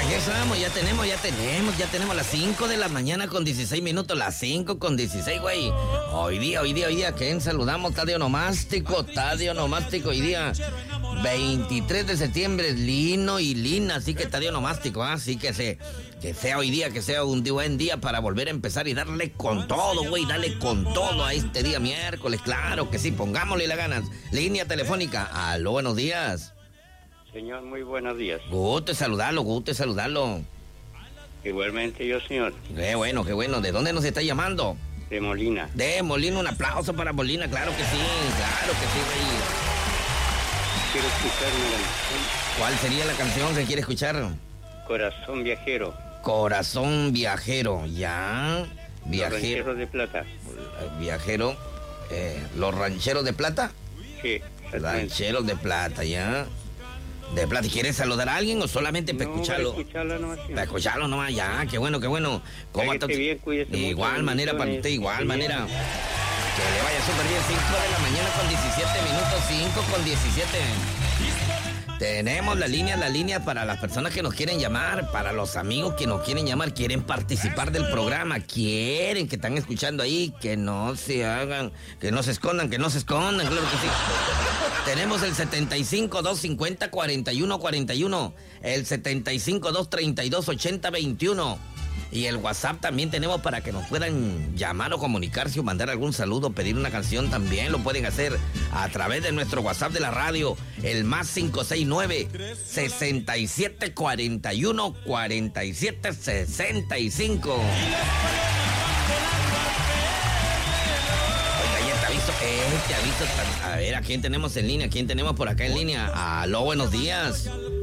aquí estamos, ya tenemos las 5 de la mañana con 16 minutos, las 5 con 16, güey. Hoy día, ¿quién saludamos? Tadio Nomástico, hoy día, 23 de septiembre, Lino y Lina, así que Tadio Nomástico, así que sea hoy día, que sea un buen día para volver a empezar y darle con todo, güey, dale con todo a este día miércoles, claro que sí, pongámosle las ganas. Línea telefónica, aló, buenos días. Señor, muy buenos días. Gusto de saludarlo. Igualmente yo, señor. Qué bueno. ¿De dónde nos está llamando? De Molina. De Molina, un aplauso para Molina, claro que sí, güey. Quiero escuchar una canción. ¿Cuál sería la canción que quiere escuchar? Corazón Viajero. Corazón Viajero, ya. Los Rancheros de Plata. Viajero, ¿los Rancheros de Plata? Sí, Rancheros de Plata, ya. De Plata, ¿quieres saludar a alguien o solamente para escucharlo? Para escucharlo nomás. Sí. Para escucharlo nomás, ya, qué bueno. ¿Cómo está? Bien, cuídese de igual mucho, manera para usted, igual manera. Que le vaya súper bien, 5 de la mañana con 17 minutos, 5 con 17. Tenemos la línea para las personas que nos quieren llamar, para los amigos que nos quieren llamar, quieren participar del programa, quieren que están escuchando ahí, que no se hagan, que no se escondan, claro que sí. Tenemos el 75-250-4141, el 75-232-8021. Y el WhatsApp también tenemos para que nos puedan llamar o comunicarse o mandar algún saludo, pedir una canción también. Lo pueden hacer a través de nuestro WhatsApp de la radio, el más 569-6741-4765. Te aviso. A ver, ¿a quién tenemos en línea? ¿Quién tenemos por acá en línea? Aló, buenos días.